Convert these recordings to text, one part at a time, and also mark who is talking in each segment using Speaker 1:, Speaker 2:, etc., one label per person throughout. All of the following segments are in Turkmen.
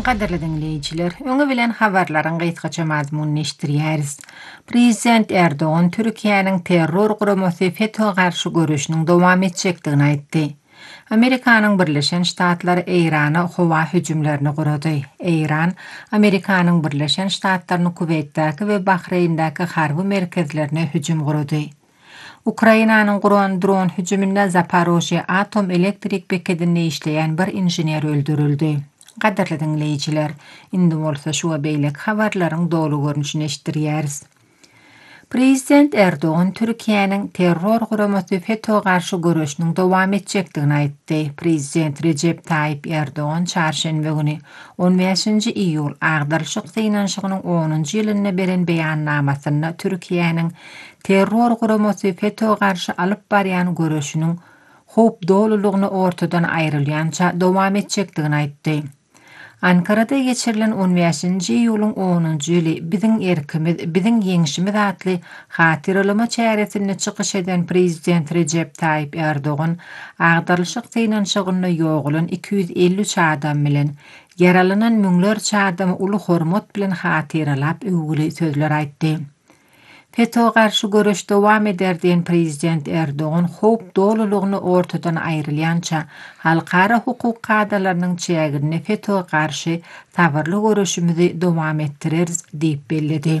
Speaker 1: Qadirli dinleyiciler, öňe bilen habarlaryň gaýtgaça mazmunyny eşdirýäris. Prezident Erdoğan Türkiýanyň terror guramasy FETÖ garşy görüşiniň dowam etjekdigini aýtdy. Amerikanyň Birleşen Ştatlary Eýrana howa hüjümlerini gurady. Eýran, Amerikanyň Birleşen Ştatlarynyň Kuweytdäki we Bahreýndäki harby merkezlerine hüjüm gurady. Ukrainanyň guran dron hüjüminde Zaporojye atom elektrik beketinde işleýän bir inžener öldürildi. Qadirli dinleyiciler, indi bolsa şu beýlek habarlaryň dolu görnüşini eşdirýäris. Prezident Erdoğan Türkiýanyň terror guramasy FETÖ garşy görüşiniň dowam etjekdigini aýtdy. Prezident Recep Tayyip Erdoğan çarşembe güni 15-nji iýul agdarlyşyk synaşygynyň 10-njy ýylyna beren beýannamasyna Türkiýanyň terror guramasy FETÖ garşy alyp barýan görüşiniň hop dolulugyny ortadan aýrylýança dowam etjekdigini aýtdy. Ankara'da geçirilen 15-nji iýulyň 10-njy ýyly biziň erkimiz, biziň ýeňişimiz atly hatyrlama çäresine çykyş eden Prezident Recep Tayyip Erdoğan agdarlyşyk synaşygyny ýogulan 253 adam bilen yaralanan müňlerçe adamy uly hormat bilen hatyrlap öwgüli sözler aýtdy. FETÖ garşy görüş dowam eder diýen Prezident Erdoğan hop dolulugyny ortadan aýrylýança halkara hukuk kadalarynyň çägini FETÖ garşy tabarly görüşimizi dowam etdireriz diýip bellidi.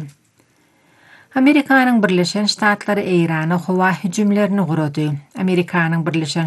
Speaker 1: Amerikanyň Birleşen Ştatlary Eýrana howa hüjümlerini gurady. Amerikanyň Birleşen